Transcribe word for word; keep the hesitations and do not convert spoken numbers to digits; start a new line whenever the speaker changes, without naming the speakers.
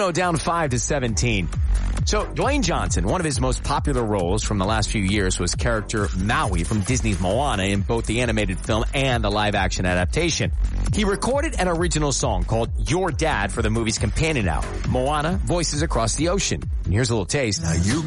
Bruno down five to seventeen. So Dwayne Johnson, one of his most popular roles from the last few years was character Maui from Disney's Moana in both the animated film and the live action adaptation. He recorded an original song called Your Dad for the movie's companion album, Moana Voices Across the Ocean. And here's a little taste.
Now you